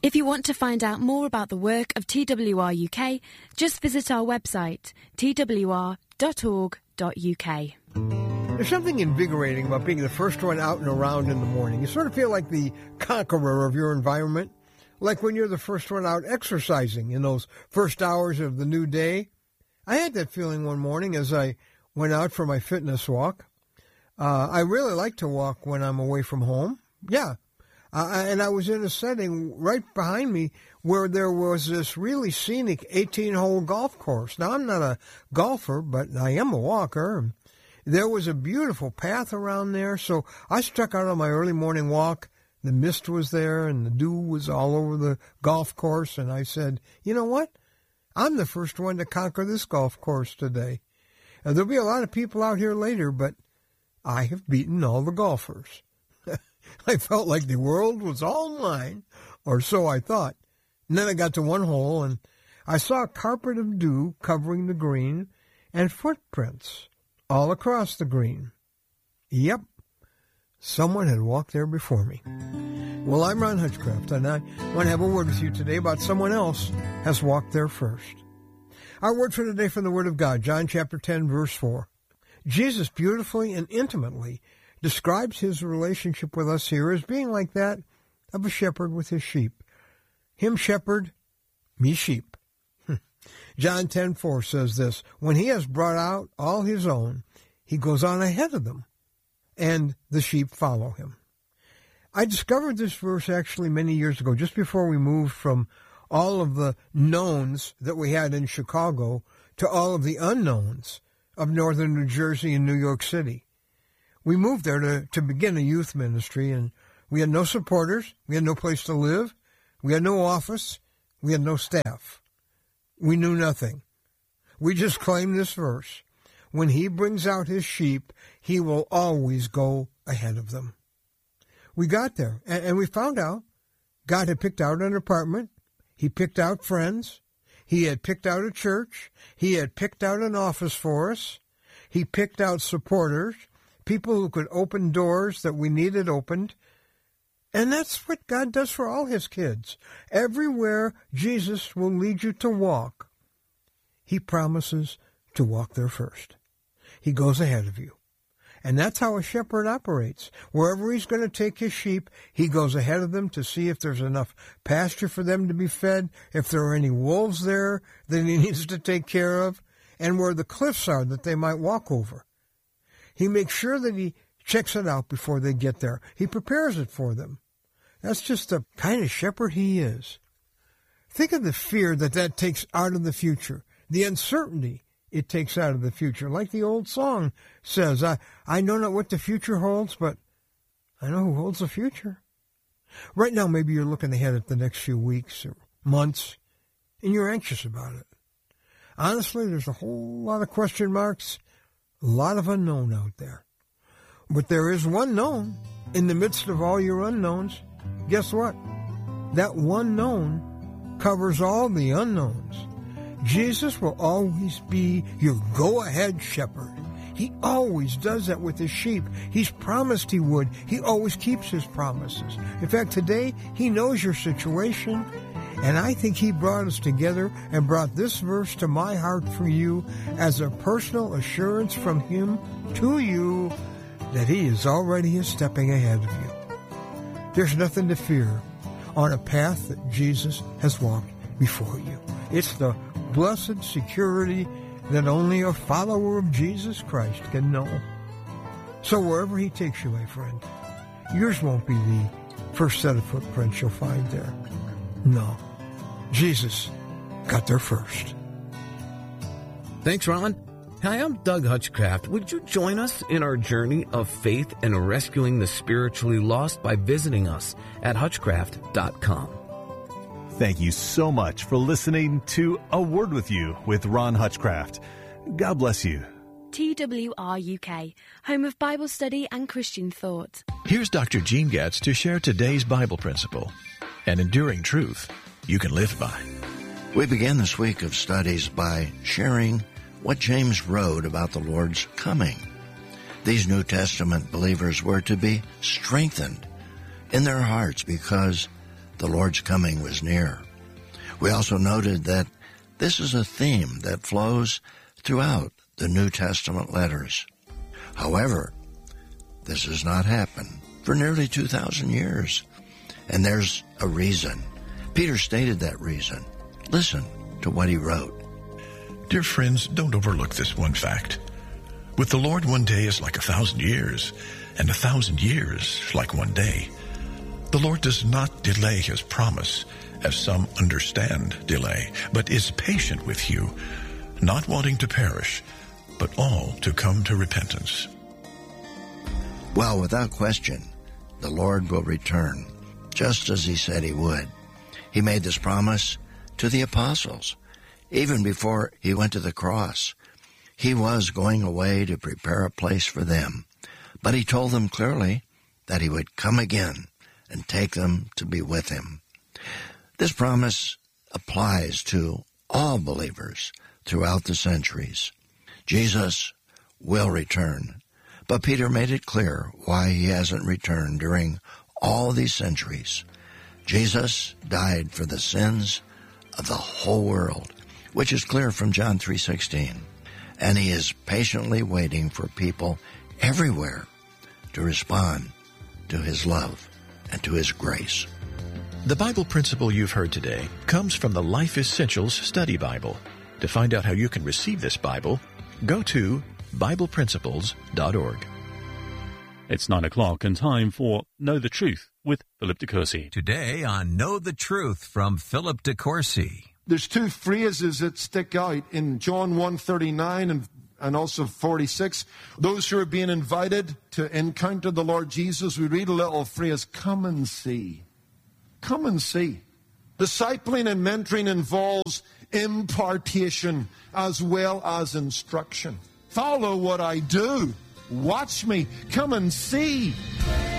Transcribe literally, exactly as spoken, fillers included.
If you want to find out more about the work of T W R U K, just visit our website, t w r dot org dot u k. There's something invigorating about being the first one out and around in the morning. You sort of feel like the conqueror of your environment, like when you're the first one out exercising in those first hours of the new day. I had that feeling one morning as I went out for my fitness walk. Uh, I really like to walk when I'm away from home. Yeah. Uh, and I was in a setting right behind me where there was this really scenic eighteen-hole golf course. Now, I'm not a golfer, but I am a walker. There was a beautiful path around there, so I struck out on my early morning walk. The mist was there, and the dew was all over the golf course, and I said, you know what? I'm the first one to conquer this golf course today. Uh, there'll be a lot of people out here later, but I have beaten all the golfers. I felt like the world was all mine, or so I thought. And then I got to one hole, and I saw a carpet of dew covering the green and footprints all across the green. Yep, someone had walked there before me. Well, I'm Ron Hutchcraft, and I want to have a word with you today about someone else has walked there first. Our word for today from the Word of God, John chapter ten, verse four. Jesus beautifully and intimately describes his relationship with us here as being like that of a shepherd with his sheep. Him shepherd, me sheep. John ten four says this, when he has brought out all his own, he goes on ahead of them, and the sheep follow him. I discovered this verse actually many years ago, just before we moved from all of the knowns that we had in Chicago to all of the unknowns of northern New Jersey and New York City. We moved there to, to begin a youth ministry, and we had no supporters, we had no place to live, we had no office, we had no staff. We knew nothing. We just claimed this verse. When he brings out his sheep, he will always go ahead of them. We got there, and, and we found out God had picked out an apartment. He picked out friends. He had picked out a church. He had picked out an office for us. He picked out supporters, people who could open doors that we needed opened. And that's what God does for all his kids. Everywhere Jesus will lead you to walk, he promises to walk there first. He goes ahead of you. And that's how a shepherd operates. Wherever he's going to take his sheep, he goes ahead of them to see if there's enough pasture for them to be fed, if there are any wolves there that he needs to take care of, and where the cliffs are that they might walk over. He makes sure that he checks it out before they get there. He prepares it for them. That's just the kind of shepherd he is. Think of the fear that that takes out of the future, the uncertainty it takes out of the future. Like the old song says, I, I know not what the future holds, but I know who holds the future. Right now, maybe you're looking ahead at the next few weeks or months, and you're anxious about it. Honestly, there's a whole lot of question marks, a lot of unknown out there. But there is one known in the midst of all your unknowns. Guess what? That one known covers all the unknowns. Jesus will always be your go-ahead shepherd. He always does that with his sheep. He's promised he would. He always keeps his promises. In fact, today, he knows your situation, and I think he brought us together and brought this verse to my heart for you as a personal assurance from him to you that he is already stepping ahead of you. There's nothing to fear on a path that Jesus has walked before you. It's the blessed security that only a follower of Jesus Christ can know. So wherever he takes you, my friend, yours won't be the first set of footprints you'll find there. No, Jesus got there first. Thanks, Ron. Hi, I'm Doug Hutchcraft. Would you join us in our journey of faith and rescuing the spiritually lost by visiting us at hutchcraft dot com? Thank you so much for listening to A Word With You with Ron Hutchcraft. God bless you. T W R U K, home of Bible study and Christian thought. Here's Doctor Gene Getz to share today's Bible principle, an enduring truth you can live by. We began this week of studies by sharing what James wrote about the Lord's coming. These New Testament believers were to be strengthened in their hearts because the Lord's coming was near. We also noted that this is a theme that flows throughout the New Testament letters. However, this has not happened for nearly two thousand years, and there's a reason. Peter stated that reason. Listen to what he wrote. Dear friends, don't overlook this one fact. With the Lord, one day is like a thousand years, and a thousand years like one day. The Lord does not delay his promise, as some understand delay, but is patient with you, not wanting to perish, but all to come to repentance. Well, without question, the Lord will return, just as he said he would. He made this promise to the apostles, even before he went to the cross. He was going away to prepare a place for them, but he told them clearly that he would come again and take them to be with him. This promise applies to all believers throughout the centuries. Jesus will return, but Peter made it clear why he hasn't returned during all these centuries. Jesus died for the sins of the whole world, which is clear from John three sixteen, and he is patiently waiting for people everywhere to respond to his love and to his grace. The Bible principle you've heard today comes from the Life Essentials Study Bible. To find out how you can receive this Bible, go to Bible Principles dot org. It's nine o'clock and time for Know the Truth with Philip DeCourcy. Today on Know the Truth from Philip DeCourcy. There's two phrases that stick out in John one thirty-nine and, and also forty-six. Those who are being invited to encounter the Lord Jesus, we read a little phrase, come and see. Come and see. Discipling and mentoring involves impartation as well as instruction. Follow what I do. Watch me. Come and see.